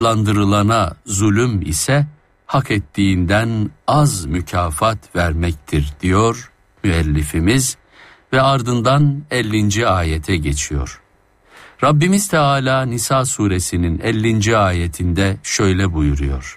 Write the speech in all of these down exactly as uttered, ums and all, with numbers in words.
cezalandırılana zulüm ise hak ettiğinden az mükafat vermektir diyor müellifimiz ve ardından ellinci ayete geçiyor. Rabbimiz Teala Nisa suresinin ellinci ayetinde şöyle buyuruyor.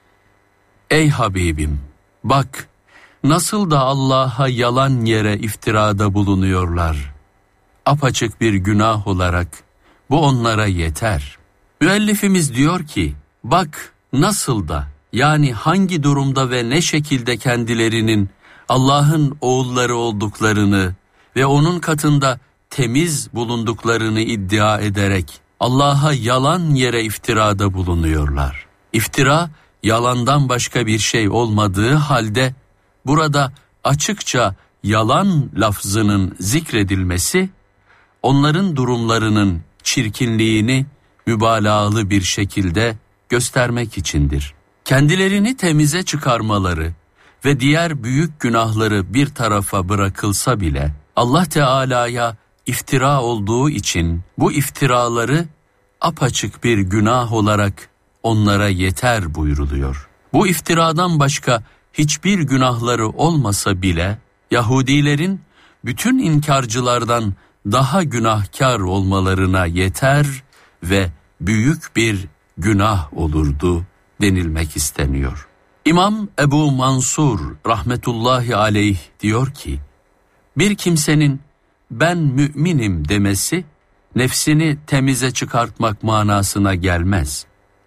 Ey Habibim, bak nasıl da Allah'a yalan yere iftirada bulunuyorlar. Apaçık bir günah olarak bu onlara yeter. Müellifimiz diyor ki, bak nasıl da, yani hangi durumda ve ne şekilde kendilerinin Allah'ın oğulları olduklarını ve onun katında temiz bulunduklarını iddia ederek Allah'a yalan yere iftirada bulunuyorlar. İftira, yalandan başka bir şey olmadığı halde burada açıkça yalan lafzının zikredilmesi, onların durumlarının çirkinliğini mübalağalı bir şekilde göstermek içindir. Kendilerini temize çıkarmaları ve diğer büyük günahları bir tarafa bırakılsa bile Allah Teala'ya iftira olduğu için bu iftiraları apaçık bir günah olarak onlara yeter buyruluyor. Bu iftiradan başka hiçbir günahları olmasa bile Yahudilerin bütün inkarcılardan daha günahkar olmalarına yeter ve büyük bir günah olurdu denilmek isteniyor. İmam Ebu Mansur rahmetullahi aleyh diyor ki, bir kimsenin ben müminim demesi nefsini temize çıkartmak manasına gelmez.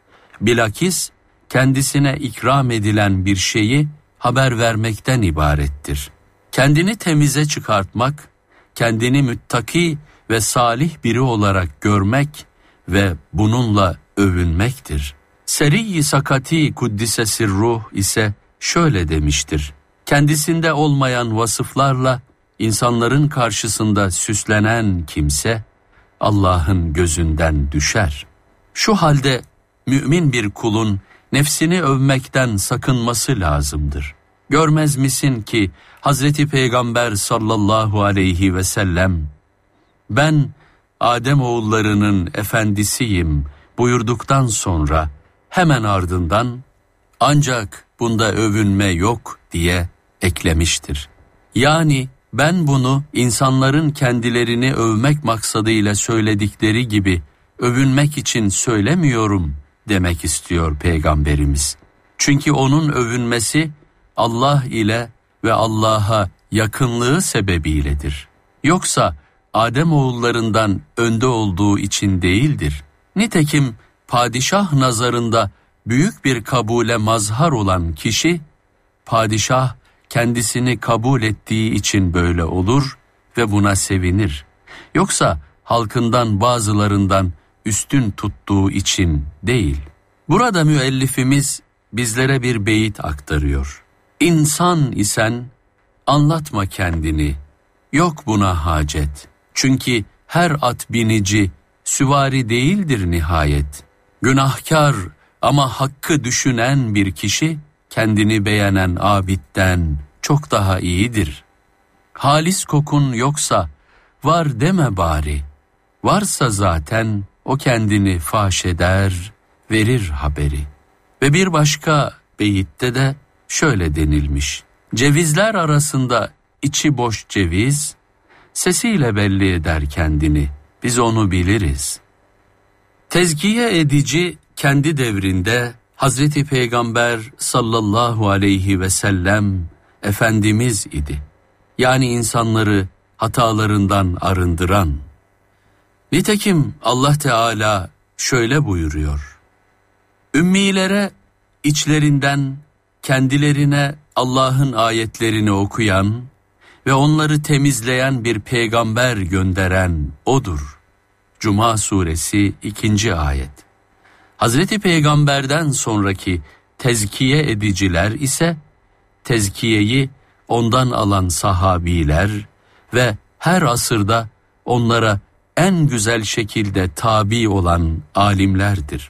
Bilakis kendisine ikram edilen bir şeyi haber vermekten ibarettir. Kendini temize çıkartmak, kendini müttaki ve salih biri olarak görmek ve bununla övünmektir. Seri-i Sakati Kuddise Sirruh ise şöyle demiştir. Kendisinde olmayan vasıflarla insanların karşısında süslenen kimse Allah'ın gözünden düşer. Şu halde mümin bir kulun nefsini övmekten sakınması lazımdır. Görmez misin ki Hazreti Peygamber sallallahu aleyhi ve sellem ben Adem oğullarının efendisiyim buyurduktan sonra hemen ardından ancak bunda övünme yok diye eklemiştir. Yani ben bunu insanların kendilerini övmek maksadıyla söyledikleri gibi övünmek için söylemiyorum demek istiyor Peygamberimiz. Çünkü onun övünmesi Allah ile ve Allah'a yakınlığı sebebiyledir. Yoksa Adem oğullarından önde olduğu için değildir. Nitekim padişah nazarında büyük bir kabule mazhar olan kişi, padişah kendisini kabul ettiği için böyle olur ve buna sevinir. Yoksa halkından bazılarından üstün tuttuğu için değil. Burada müellifimiz bizlere bir beyit aktarıyor. İnsan isen anlatma kendini, yok buna hacet. Çünkü her at binici süvari değildir nihayet. Günahkar ama hakkı düşünen bir kişi kendini beğenen abidden çok daha iyidir. Halis kokun yoksa var deme bari. Varsa zaten o kendini faş eder, verir haberi. Ve bir başka beyitte de şöyle denilmiş. Cevizler arasında içi boş ceviz, sesiyle belli eder kendini, biz onu biliriz. Tezkiye edici kendi devrinde Hazreti Peygamber sallallahu aleyhi ve sellem Efendimiz idi. Yani insanları hatalarından arındıran. Nitekim Allah Teala şöyle buyuruyor. Ümmilere içlerinden kendilerine Allah'ın ayetlerini okuyan ve onları temizleyen bir peygamber gönderen O'dur. Cuma suresi ikinci ayet. Hazreti Peygamber'den sonraki tezkiye ediciler ise tezkiyeyi ondan alan sahabiler ve her asırda onlara en güzel şekilde tabi olan alimlerdir.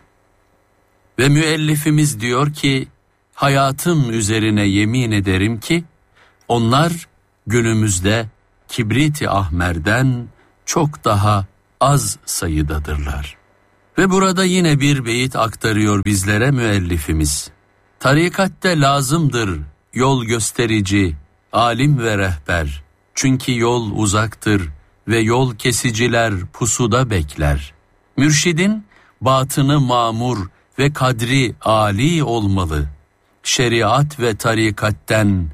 Ve müellifimiz diyor ki, hayatım üzerine yemin ederim ki, onlar günümüzde kibrit-i ahmerden çok daha az sayıdadırlar. Ve burada yine bir beyit aktarıyor bizlere müellifimiz. Tarikatte lazımdır yol gösterici, alim ve rehber. Çünkü yol uzaktır ve yol kesiciler pusuda bekler. Mürşidin batını mamur ve kadri âli olmalı. Şeriat ve tarikatten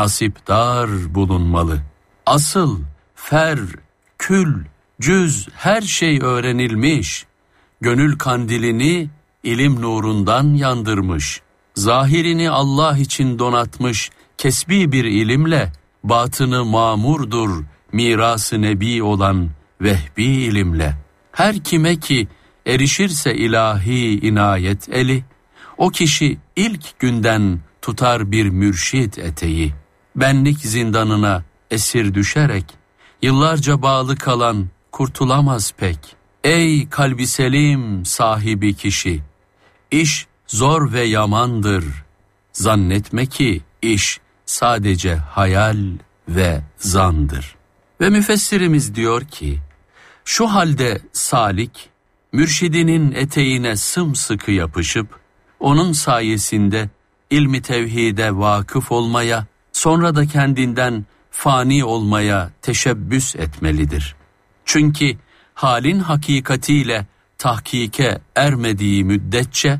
nasipdar bulunmalı. Asıl, fer, kül, cüz her şey öğrenilmiş. Gönül kandilini ilim nurundan yandırmış. Zahirini Allah için donatmış kesbi bir ilimle, batını mamurdur mirası nebi olan vehbi ilimle. Her kime ki erişirse ilahi inayet eli, o kişi ilk günden tutar bir mürşid eteği. Benlik zindanına esir düşerek, yıllarca bağlı kalan kurtulamaz pek. Ey kalbi selim sahibi kişi, iş zor ve yamandır. Zannetme ki iş sadece hayal ve zandır. Ve müfessirimiz diyor ki, şu halde salik, mürşidinin eteğine sımsıkı yapışıp, onun sayesinde ilmi tevhide vakıf olmaya, sonra da kendinden fani olmaya teşebbüs etmelidir. Çünkü halin hakikatiyle tahkike ermediği müddetçe,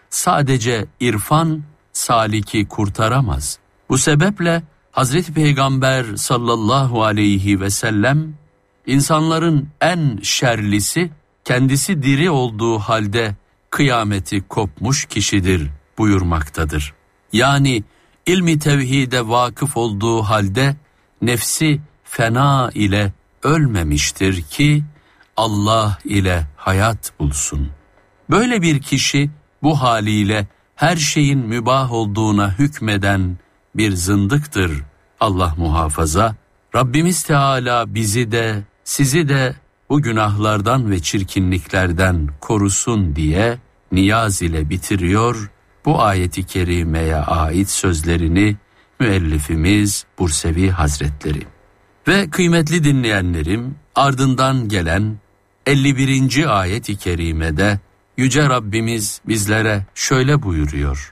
sadece irfan saliki kurtaramaz. Bu sebeple Hazreti Peygamber sallallahu aleyhi ve sellem, insanların en şerlisi, kendisi diri olduğu halde kıyameti kopmuş kişidir buyurmaktadır. Yani ilmi tevhide vakıf olduğu halde nefsi fena ile ölmemiştir ki Allah ile hayat bulsun. Böyle bir kişi bu haliyle her şeyin mübah olduğuna hükmeden bir zındıktır. Allah muhafaza. Rabbimiz Teala bizi de sizi de bu günahlardan ve çirkinliklerden korusun diye niyaz ile bitiriyor bu ayeti kerimeye ait sözlerini müellifimiz Bursevi Hazretleri. Ve kıymetli dinleyenlerim, ardından gelen elli birinci ayet-i kerimede Yüce Rabbimiz bizlere şöyle buyuruyor.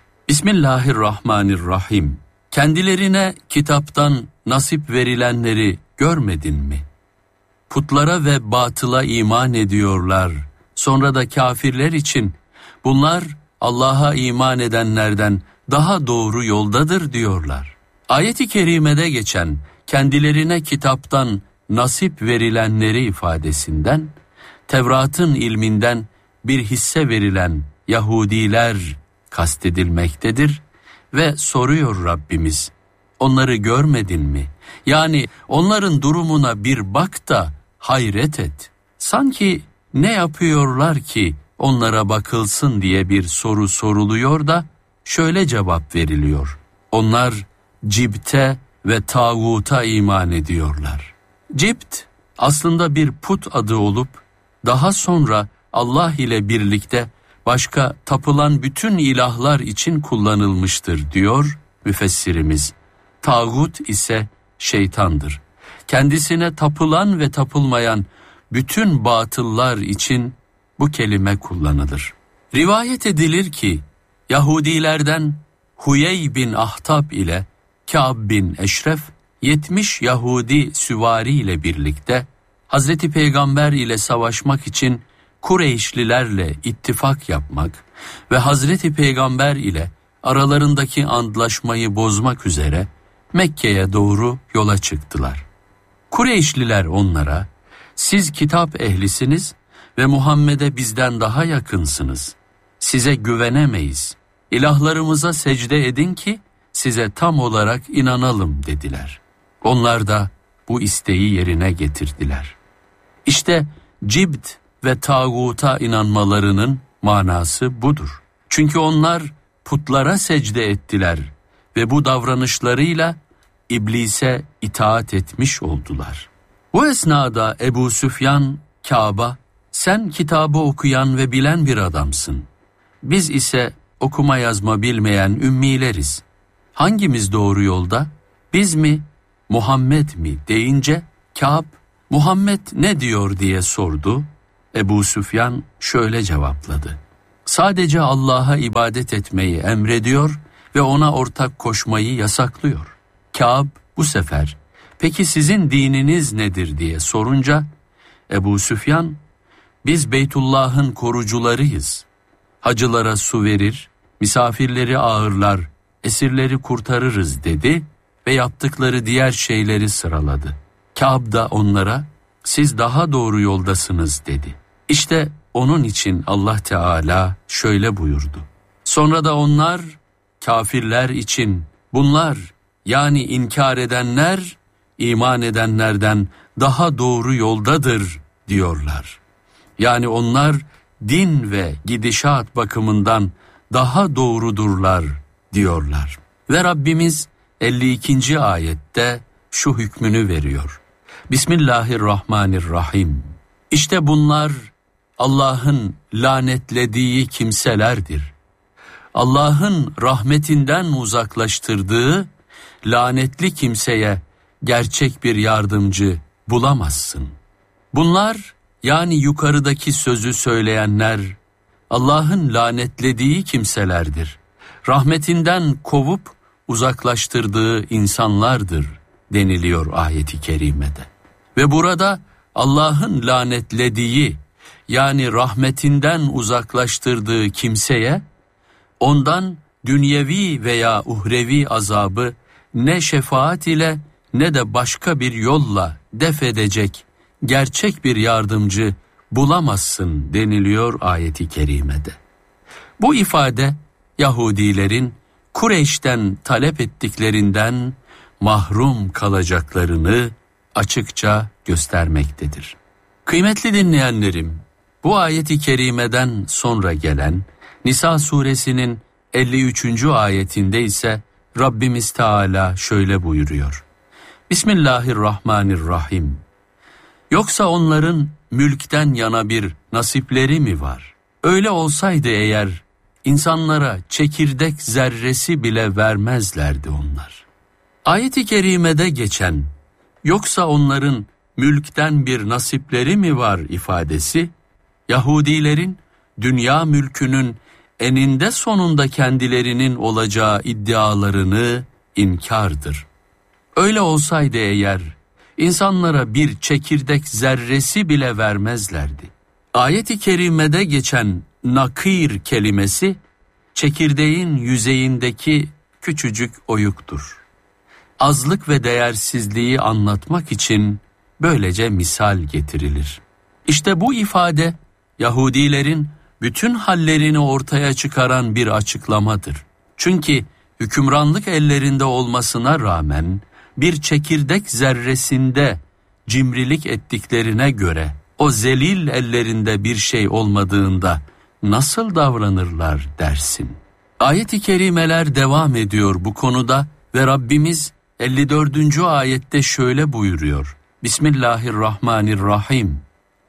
Bismillahirrahmanirrahim. Kendilerine kitaptan nasip verilenleri görmedin mi? Putlara ve batıla iman ediyorlar. Sonra da kafirler için bunlar Allah'a iman edenlerden daha doğru yoldadır diyorlar. Ayet-i kerimede geçen kendilerine kitaptan nasip verilenleri ifadesinden, Tevrat'ın ilminden bir hisse verilen Yahudiler kastedilmektedir ve soruyor Rabbimiz, onları görmedin mi? Yani onların durumuna bir bak da hayret et. Sanki ne yapıyorlar ki onlara bakılsın diye bir soru soruluyor da şöyle cevap veriliyor. Onlar cibte ve tağuta iman ediyorlar. Cibt aslında bir put adı olup daha sonra Allah ile birlikte başka tapılan bütün ilahlar için kullanılmıştır diyor müfessirimiz. Tağut ise şeytandır. Kendisine tapılan ve tapılmayan bütün batıllar için bu kelime kullanılır. Rivayet edilir ki Yahudilerden Huyey bin Ahtab ile Kâb bin Eşref yetmiş Yahudi süvari ile birlikte Hazreti Peygamber ile savaşmak için Kureyşlilerle ittifak yapmak ve Hazreti Peygamber ile aralarındaki antlaşmayı bozmak üzere Mekke'ye doğru yola çıktılar. Kureyşliler onlara, siz kitap ehlisiniz ve Muhammed'e bizden daha yakınsınız. Size güvenemeyiz. İlahlarımıza secde edin ki size tam olarak inanalım dediler. Onlar da bu isteği yerine getirdiler. İşte cibt ve tağuta inanmalarının manası budur. Çünkü onlar putlara secde ettiler ve bu davranışlarıyla iblise itaat etmiş oldular. Bu esnada Ebu Süfyan Kâb'a, sen kitabı okuyan ve bilen bir adamsın. Biz ise okuma yazma bilmeyen ümmileriz. Hangimiz doğru yolda? Biz mi, Muhammed mi deyince Kâb, Muhammed ne diyor diye sordu. Ebu Süfyan şöyle cevapladı: sadece Allah'a ibadet etmeyi emrediyor ve ona ortak koşmayı yasaklıyor. Kâb bu sefer peki sizin dininiz nedir diye sorunca Ebu Süfyan, biz Beytullah'ın korucularıyız. Hacılara su verir, misafirleri ağırlar, esirleri kurtarırız dedi ve yaptıkları diğer şeyleri sıraladı. Kâb da onlara siz daha doğru yoldasınız dedi. İşte onun için Allah Teala şöyle buyurdu: sonra da onlar kafirler için bunlar, yani inkar edenler iman edenlerden daha doğru yoldadır diyorlar. Yani onlar din ve gidişat bakımından daha doğrudurlar diyorlar. Ve Rabbimiz elli ikinci ayette şu hükmünü veriyor: Bismillahirrahmanirrahim. İşte bunlar Allah'ın lanetlediği kimselerdir. Allah'ın rahmetinden uzaklaştırdığı lanetli kimseye gerçek bir yardımcı bulamazsın. Bunlar, yani yukarıdaki sözü söyleyenler, Allah'ın lanetlediği kimselerdir. Rahmetinden kovup uzaklaştırdığı insanlardır deniliyor ayeti kerimede. Ve burada Allah'ın lanetlediği, yani rahmetinden uzaklaştırdığı kimseye, ondan dünyevi veya uhrevi azabı ne şefaat ile ne de başka bir yolla def edecek gerçek bir yardımcı bulamazsın deniliyor ayeti kerimede. Bu ifade Yahudilerin Kureyş'ten talep ettiklerinden mahrum kalacaklarını açıkça göstermektedir. Kıymetli dinleyenlerim, bu ayeti kerimeden sonra gelen Nisa suresinin elli üçüncü ayetinde ise Rabbimiz Teala şöyle buyuruyor: Bismillahirrahmanirrahim. Yoksa onların mülkten yana bir nasipleri mi var? Öyle olsaydı eğer insanlara çekirdek zerresi bile vermezlerdi onlar. Ayet-i kerimede geçen yoksa onların mülkten bir nasipleri mi var ifadesi, Yahudilerin dünya mülkünün eninde sonunda kendilerinin olacağı iddialarını inkardır. Öyle olsaydı eğer insanlara bir çekirdek zerresi bile vermezlerdi. Ayet-i kerimede geçen nakir kelimesi çekirdeğin yüzeyindeki küçücük oyuktur. Azlık ve değersizliği anlatmak için böylece misal getirilir. İşte bu ifade Yahudilerin bütün hallerini ortaya çıkaran bir açıklamadır. Çünkü hükümranlık ellerinde olmasına rağmen bir çekirdek zerresinde cimrilik ettiklerine göre o zelil ellerinde bir şey olmadığında nasıl davranırlar dersin? Ayet-i kerimeler devam ediyor bu konuda ve Rabbimiz elli dördüncü ayette şöyle buyuruyor: Bismillahirrahmanirrahim.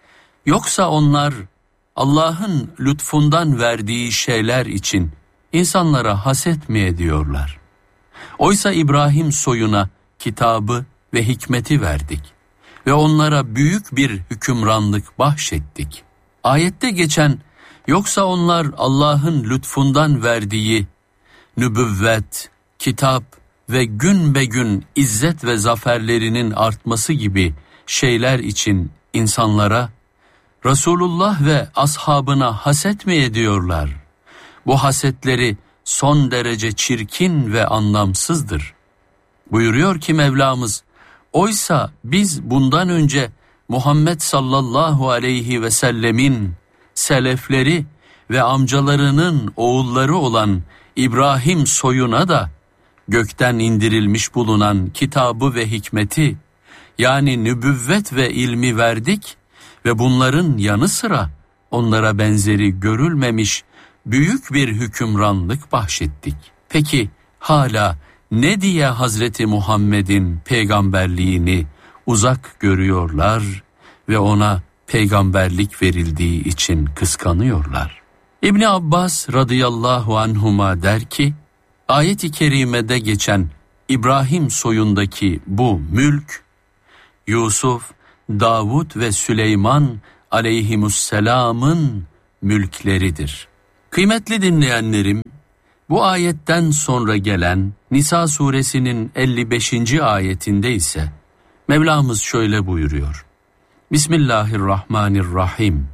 Yoksa onlar Allah'ın lütfundan verdiği şeyler için insanlara haset mi ediyorlar? Oysa İbrahim soyuna kitabı ve hikmeti verdik ve onlara büyük bir hükümranlık bahşettik. Ayette geçen yoksa onlar Allah'ın lütfundan verdiği nübüvvet, kitap ve gün be gün izzet ve zaferlerinin artması gibi şeyler için insanlara, Resulullah ve ashabına haset mi ediyorlar? Bu hasetleri son derece çirkin ve anlamsızdır. Buyuruyor ki Mevlamız, oysa biz bundan önce Muhammed sallallahu aleyhi ve sellemin selefleri ve amcalarının oğulları olan İbrahim soyuna da gökten indirilmiş bulunan kitabı ve hikmeti, yani nübüvvet ve ilmi verdik ve bunların yanı sıra onlara benzeri görülmemiş büyük bir hükümranlık bahşettik. Peki hala ne diye Hazreti Muhammed'in peygamberliğini uzak görüyorlar ve ona peygamberlik verildiği için kıskanıyorlar? İbni Abbas radıyallahu anhuma der ki, ayet-i kerimede geçen İbrahim soyundaki bu mülk, Yusuf, Davud ve Süleyman aleyhimusselamın mülkleridir. Kıymetli dinleyenlerim, bu ayetten sonra gelen Nisa suresinin elli beşinci ayetinde ise Mevlamız şöyle buyuruyor. Bismillahirrahmanirrahim.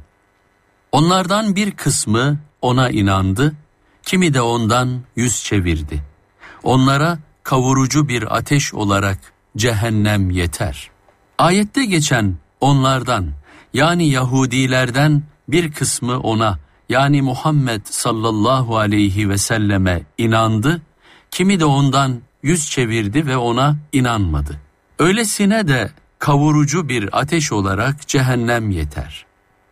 Onlardan bir kısmı ona inandı, kimi de ondan yüz çevirdi. Onlara kavurucu bir ateş olarak cehennem yeter. Ayette geçen onlardan, yani Yahudilerden bir kısmı ona, yani Muhammed sallallahu aleyhi ve selleme inandı, kimi de ondan yüz çevirdi ve ona inanmadı. Öylesine de kavurucu bir ateş olarak cehennem yeter.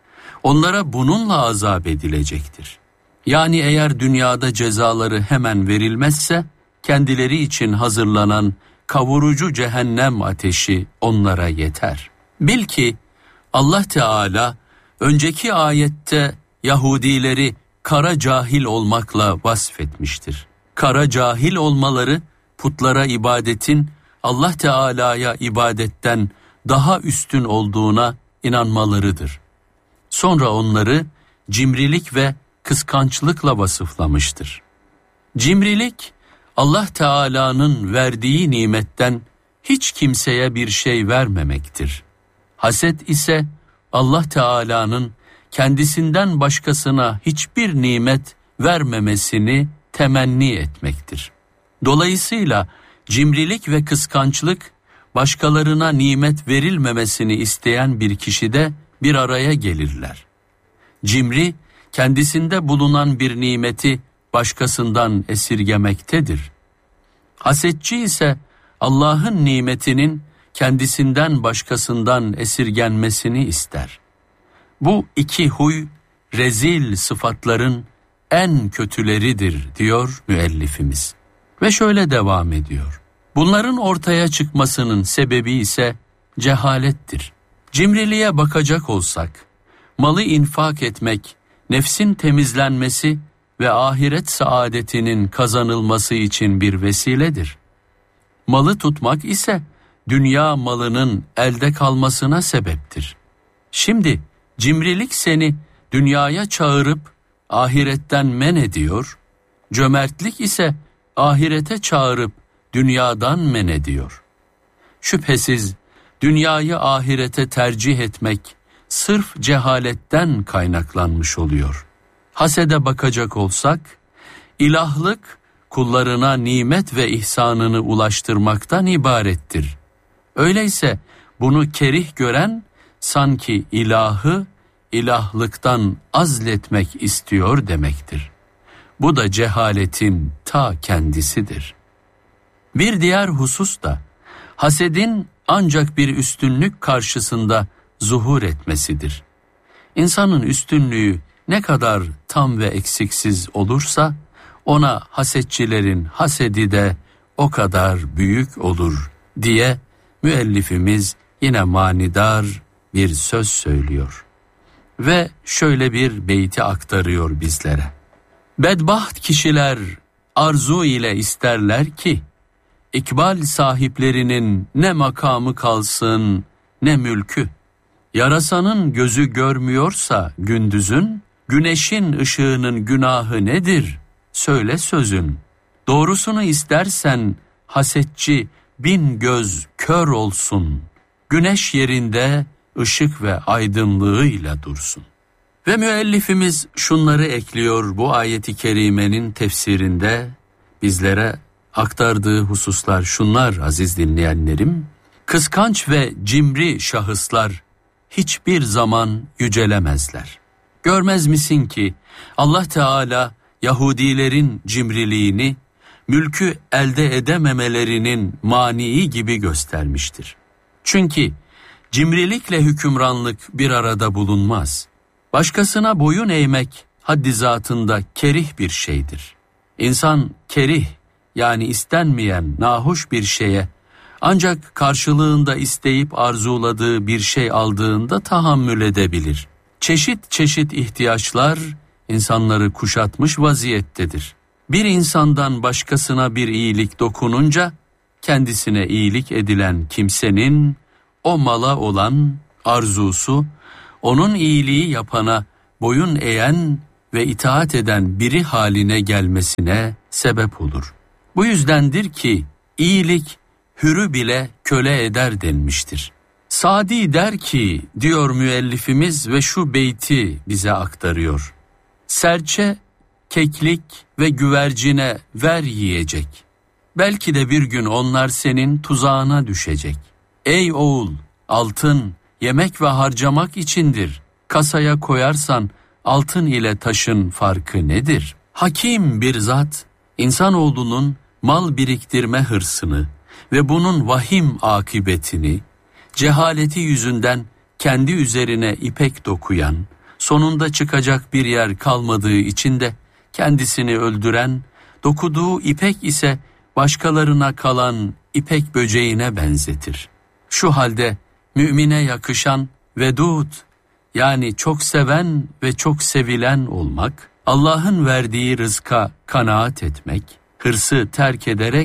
Onlara bununla azap edilecektir. Yani eğer dünyada cezaları hemen verilmezse, kendileri için hazırlanan kavurucu cehennem ateşi onlara yeter. Bil ki Allah Teala önceki ayette Yahudileri kara cahil olmakla vasfetmiştir. Kara cahil olmaları putlara ibadetin Allah Teala'ya ibadetten daha üstün olduğuna inanmalarıdır. Sonra onları cimrilik ve kıskançlıkla vasıflamıştır. Cimrilik, Allah Teala'nın verdiği nimetten hiç kimseye bir şey vermemektir. Haset ise Allah Teala'nın kendisinden başkasına hiçbir nimet vermemesini temenni etmektir. Dolayısıyla cimrilik ve kıskançlık, başkalarına nimet verilmemesini isteyen bir kişide bir araya gelirler. Cimri, kendisinde bulunan bir nimeti başkasından esirgemektedir. Hasetçi ise Allah'ın nimetinin kendisinden başkasından esirgenmesini ister. Bu iki huy rezil sıfatların en kötüleridir diyor müellifimiz. Ve şöyle devam ediyor. Bunların ortaya çıkmasının sebebi ise cehalettir. Cimriliğe bakacak olsak, malı infak etmek, nefsin temizlenmesi ve ahiret saadetinin kazanılması için bir vesiledir. Malı tutmak ise dünya malının elde kalmasına sebeptir. Şimdi cimrilik seni dünyaya çağırıp ahiretten men ediyor, cömertlik ise ahirete çağırıp dünyadan men ediyor. Şüphesiz dünyayı ahirete tercih etmek sırf cehaletten kaynaklanmış oluyor. Hasede bakacak olsak, ilahlık kullarına nimet ve ihsanını ulaştırmaktan ibarettir. Öyleyse bunu kerih gören sanki ilahı ilahlıktan azletmek istiyor demektir. Bu da cehaletin ta kendisidir. Bir diğer husus da hasedin ancak bir üstünlük karşısında zuhur etmesidir. İnsanın üstünlüğü ne kadar tam ve eksiksiz olursa ona hasetçilerin hasedi de o kadar büyük olur diye müellifimiz yine manidar bir söz söylüyor. Ve şöyle bir beyti aktarıyor bizlere. Bedbaht kişiler arzu ile isterler ki, ikbal sahiplerinin ne makamı kalsın ne mülkü. Yarasanın gözü görmüyorsa gündüzün, güneşin ışığının günahı nedir? Söyle sözün. Doğrusunu istersen hasetçi bin göz kör olsun. Güneş yerinde ışık ve aydınlığıyla dursun. Ve müellifimiz şunları ekliyor bu ayeti kerimenin tefsirinde, bizlere aktardığı hususlar şunlar aziz dinleyenlerim. Kıskanç ve cimri şahıslar hiçbir zaman yücelemezler. Görmez misin ki Allah Teala Yahudilerin cimriliğini, mülkü elde edememelerinin mani'i gibi göstermiştir. Çünkü cimrilikle hükümranlık bir arada bulunmaz. Başkasına boyun eğmek haddi zatında kerih bir şeydir. İnsan kerih, yani istenmeyen nahoş bir şeye ancak karşılığında isteyip arzuladığı bir şey aldığında tahammül edebilir. Çeşit çeşit ihtiyaçlar insanları kuşatmış vaziyettedir. Bir insandan başkasına bir iyilik dokununca kendisine iyilik edilen kimsenin o mala olan arzusu onun iyiliği yapana boyun eğen ve itaat eden biri haline gelmesine sebep olur. Bu yüzdendir ki iyilik hürü bile köle eder denmiştir. Sadi der ki, diyor müellifimiz ve şu beyti bize aktarıyor. Serçe, keklik ve güvercine ver yiyecek. Belki de bir gün onlar senin tuzağına düşecek. Ey oğul, altın yemek ve harcamak içindir. Kasaya koyarsan altın ile taşın farkı nedir? Hakim bir zat, insanoğlunun mal biriktirme hırsını ve bunun vahim akıbetini, cehaleti yüzünden kendi üzerine ipek dokuyan, sonunda çıkacak bir yer kalmadığı için de kendisini öldüren, dokuduğu ipek ise başkalarına kalan ipek böceğine benzetir. Şu halde mümine yakışan vedud, yani çok seven ve çok sevilen olmak, Allah'ın verdiği rızka kanaat etmek, hırsı terk ederek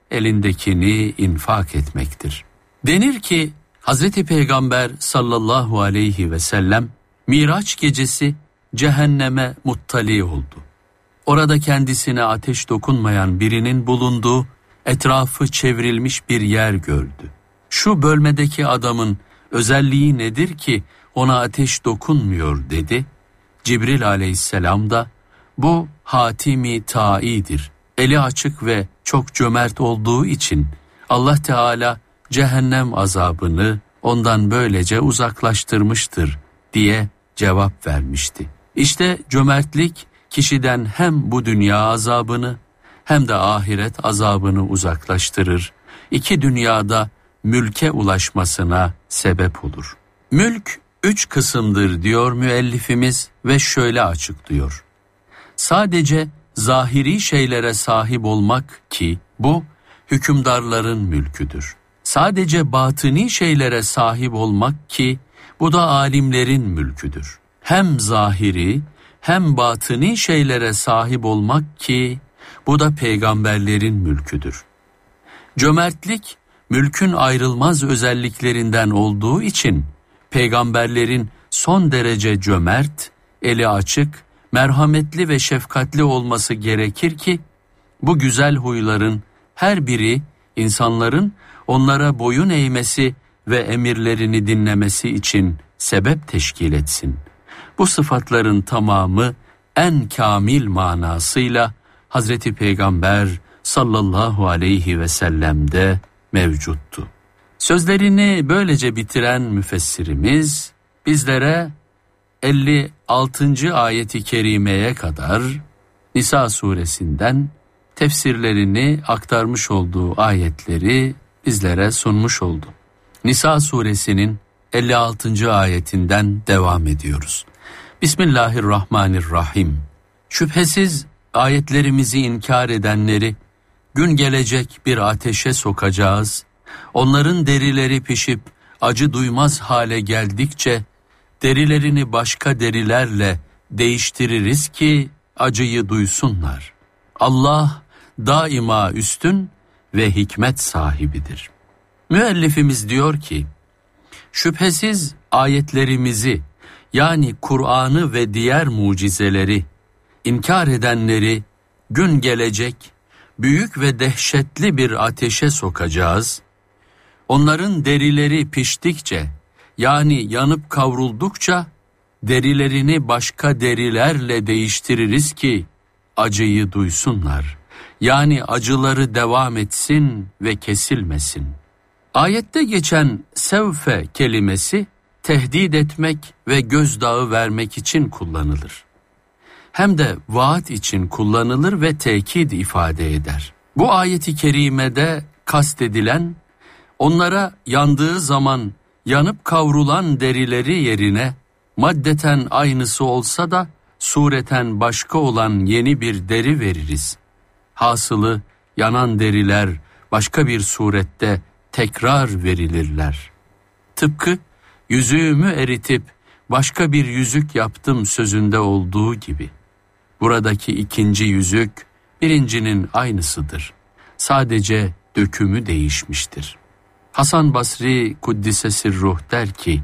elindekini infak etmektir. Denir ki Hazreti Peygamber sallallahu aleyhi ve sellem Miraç gecesi cehenneme muttali oldu. Orada kendisine ateş dokunmayan birinin bulunduğu etrafı çevrilmiş bir yer gördü. Şu bölmedeki adamın özelliği nedir ki ona ateş dokunmuyor dedi. Cibril aleyhisselam da bu Hatimi Ta'idir. Eli açık ve çok cömert olduğu için Allah Teala cehennem azabını ondan böylece uzaklaştırmıştır diye cevap vermişti. İşte cömertlik kişiden hem bu dünya azabını hem de ahiret azabını uzaklaştırır. İki dünyada mülke ulaşmasına sebep olur. Mülk üç kısımdır diyor müellifimiz ve şöyle açıklıyor. Sadece zahiri şeylere sahip olmak ki bu hükümdarların mülküdür. Sadece batıni şeylere sahip olmak ki bu da alimlerin mülküdür. Hem zahiri hem batıni şeylere sahip olmak ki bu da peygamberlerin mülküdür. Cömertlik mülkün ayrılmaz özelliklerinden olduğu için peygamberlerin son derece cömert, eli açık, merhametli ve şefkatli olması gerekir ki bu güzel huyların her biri insanların onlara boyun eğmesi ve emirlerini dinlemesi için sebep teşkil etsin. Bu sıfatların tamamı en kamil manasıyla Hazreti Peygamber sallallahu aleyhi ve sellem'de mevcuttu. Sözlerini böylece bitiren müfessirimiz bizlere elli altıncı ayeti kerimeye kadar Nisa suresinden tefsirlerini aktarmış olduğu ayetleri bizlere sunmuş oldu. Nisa suresinin elli altıncı ayetinden devam ediyoruz. Bismillahirrahmanirrahim. Şüphesiz ayetlerimizi inkar edenleri gün gelecek bir ateşe sokacağız. Onların derileri pişip acı duymaz hale geldikçe derilerini başka derilerle değiştiririz ki acıyı duysunlar. Allah daima üstün ve hikmet sahibidir. Müellifimiz diyor ki, şüphesiz ayetlerimizi yani Kur'an'ı ve diğer mucizeleri inkar edenleri gün gelecek büyük ve dehşetli bir ateşe sokacağız. Onların derileri piştikçe yani yanıp kavruldukça derilerini başka derilerle değiştiririz ki acıyı duysunlar. Yani acıları devam etsin ve kesilmesin. Ayette geçen sevfe kelimesi tehdit etmek ve gözdağı vermek için kullanılır. Hem de vaat için kullanılır ve tekit ifade eder. Bu ayeti kerimede kastedilen onlara yandığı zaman yanıp kavrulan derileri yerine maddeten aynısı olsa da sureten başka olan yeni bir deri veririz. Hasılı yanan deriler başka bir surette tekrar verilirler. Tıpkı yüzüğümü eritip başka bir yüzük yaptım sözünde olduğu gibi. Buradaki ikinci yüzük birincinin aynısıdır. Sadece dökümü değişmiştir. Hasan Basri Kuddise Sirruh der ki,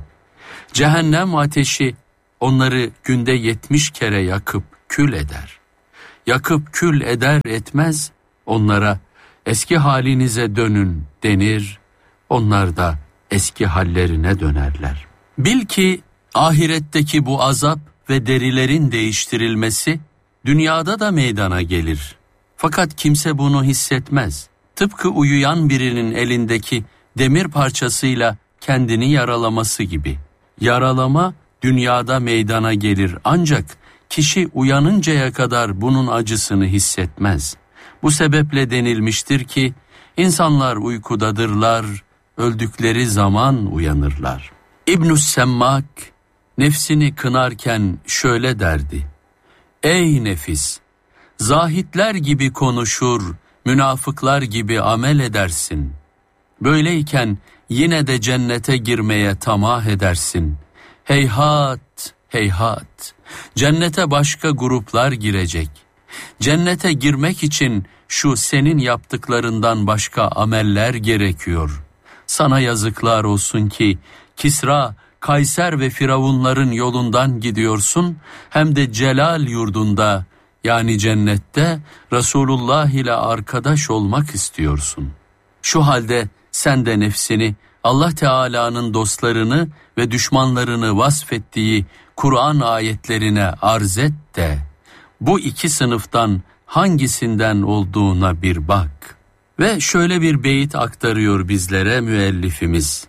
Cehennem ateşi onları günde yetmiş kere yakıp kül eder. Yakıp kül eder etmez onlara eski halinize dönün denir, onlar da eski hallerine dönerler. Bil ki ahiretteki bu azap ve derilerin değiştirilmesi dünyada da meydana gelir. Fakat kimse bunu hissetmez. Tıpkı uyuyan birinin elindeki demir parçasıyla kendini yaralaması gibi. Yaralama dünyada meydana gelir ancak kişi uyanıncaya kadar bunun acısını hissetmez. Bu sebeple denilmiştir ki insanlar uykudadırlar, öldükleri zaman uyanırlar. İbn-i Semmak nefsini kınarken şöyle derdi: Ey nefis! Zahitler gibi konuşur, münafıklar gibi amel edersin. Böyleyken yine de cennete girmeye tamah edersin. Heyhat, heyhat! Cennete başka gruplar girecek. Cennete girmek için şu senin yaptıklarından başka ameller gerekiyor. Sana yazıklar olsun ki Kisra, Kayser ve Firavunların yolundan gidiyorsun, hem de celal yurdunda yani cennette Resulullah ile arkadaş olmak istiyorsun. Şu halde sen de nefsini Allah Teala'nın dostlarını ve düşmanlarını vasfettiği Kur'an ayetlerine arz et de bu iki sınıftan hangisinden olduğuna bir bak. Ve şöyle bir beyit aktarıyor bizlere müellifimiz.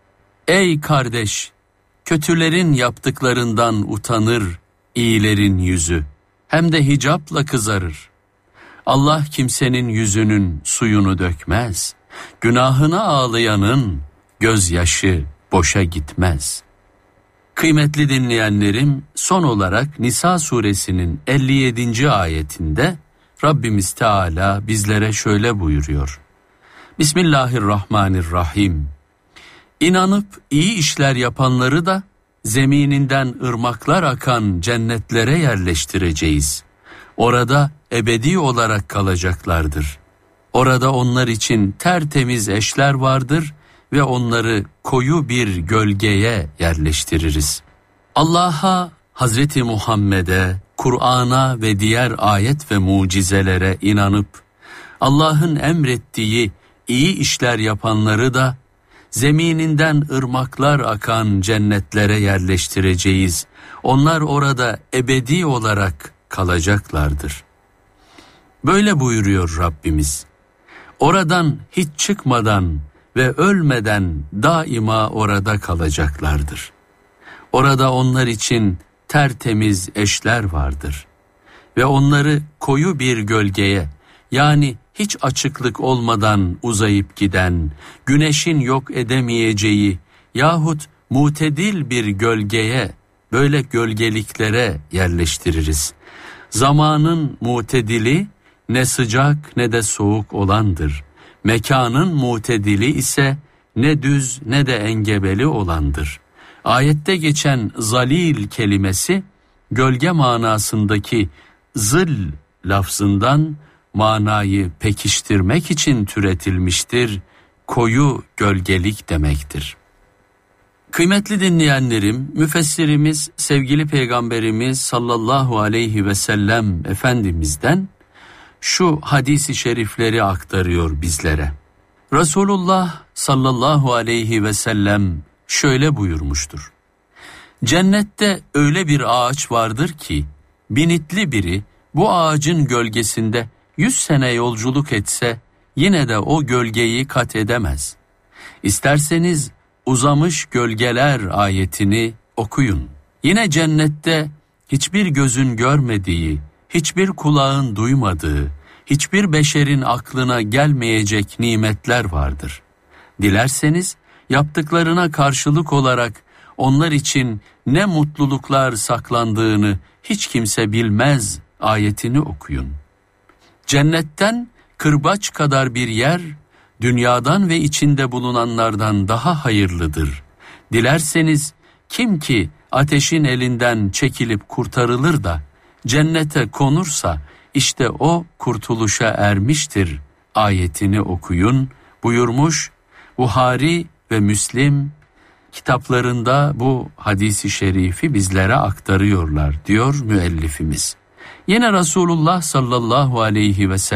Ey kardeş! Kötülerin yaptıklarından utanır iyilerin yüzü, hem de hicapla kızarır. Allah kimsenin yüzünün suyunu dökmez, günahına ağlayanın gözyaşı boşa gitmez. Kıymetli dinleyenlerim, son olarak Nisa suresinin elli yedinci ayetinde Rabbimiz Teala bizlere şöyle buyuruyor. Bismillahirrahmanirrahim. İnanıp iyi işler yapanları da zemininden ırmaklar akan cennetlere yerleştireceğiz. Orada ebedi olarak kalacaklardır. Orada onlar için tertemiz eşler vardır ve onları koyu bir gölgeye yerleştiririz. Allah'a, Hazreti Muhammed'e, Kur'an'a ve diğer ayet ve mucizelere inanıp Allah'ın emrettiği iyi işler yapanları da zemininden ırmaklar akan cennetlere yerleştireceğiz. Onlar orada ebedi olarak kalacaklardır. Böyle buyuruyor Rabbimiz. Oradan hiç çıkmadan ve ölmeden daima orada kalacaklardır. Orada onlar için tertemiz eşler vardır. Ve onları koyu bir gölgeye, yani hiç açıklık olmadan uzayıp giden, güneşin yok edemeyeceği yahut mutedil bir gölgeye, böyle gölgeliklere yerleştiririz. Zamanın mutedili ne sıcak ne de soğuk olandır. Mekanın mutedili ise ne düz ne de engebeli olandır. Ayette geçen zalil kelimesi gölge manasındaki zıl lafzından manayı pekiştirmek için türetilmiştir, koyu gölgelik demektir. Kıymetli dinleyenlerim, müfessirimiz sevgili Peygamberimiz sallallahu aleyhi ve sellem Efendimiz'den şu hadisi şerifleri aktarıyor bizlere. Resulullah sallallahu aleyhi ve sellem şöyle buyurmuştur. Cennette öyle bir ağaç vardır ki binitli biri bu ağacın gölgesinde yüz sene yolculuk etse yine de o gölgeyi kat edemez. İsterseniz uzamış gölgeler ayetini okuyun. Yine cennette hiçbir gözün görmediği, hiçbir kulağın duymadığı, hiçbir beşerin aklına gelmeyecek nimetler vardır. Dilerseniz yaptıklarına karşılık olarak onlar için ne mutluluklar saklandığını hiç kimse bilmez ayetini okuyun. Cennetten kırbaç kadar bir yer, dünyadan ve içinde bulunanlardan daha hayırlıdır. Dilerseniz kim ki ateşin elinden çekilip kurtarılır da cennete konursa işte o kurtuluşa ermiştir ayetini okuyun buyurmuş Buhari ve Müslim kitaplarında bu hadisi şerifi bizlere aktarıyorlar diyor müellifimiz. Yine Resulullah sallallahu aleyhi ve sellem